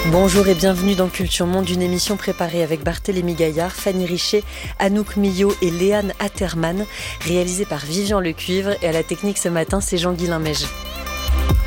Bonjour et bienvenue dans Culture Monde, une émission préparée avec Barthélémy Gaillard, Fanny Richet, Anouk Millot et Léane Atterman, réalisée par Vivian Lecuivre, et à la technique ce matin c'est Jean-Guilain Meige.